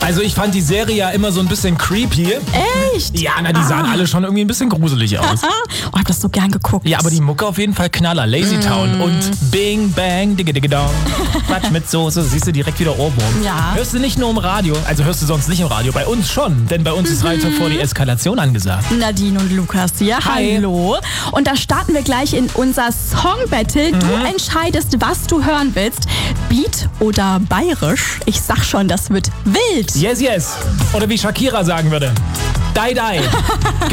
Also ich fand die Serie ja immer so ein bisschen creepy. Echt? Ja, na, die sahen alle schon irgendwie ein bisschen gruselig aus. Oh, hab das so gern geguckt. Ja, aber die Mucke auf jeden Fall Knaller. Lazy Town und Bing Bang, Digga Digga Dong. Quatsch mit Soße, siehst du direkt wieder Ohrwurm. Ja. Hörst du nicht nur im Radio, also hörst du sonst nicht im Radio, bei uns schon, denn bei uns ist weiter vor die Eskalation angesagt. Nadine und Lukas hier. Hi. Hallo. Und da starten wir gleich in unser Song-Battle. Du entscheidest, was du hören willst. Beat oder bayerisch? Ich sag schon, das wird wild. Yes, yes. Oder wie Shakira sagen würde, die, die.